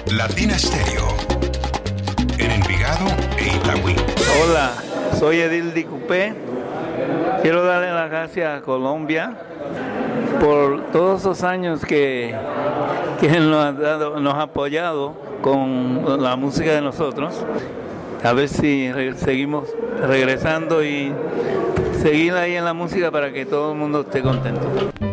Latina Stereo, en Envigado e Itagüí. Hola, soy Edil Di Cupé. Quiero darle las gracias a Colombia por todos esos años que nos ha apoyado con la música de nosotros. A ver si seguimos regresando y seguir ahí en la música para que todo el mundo esté contento.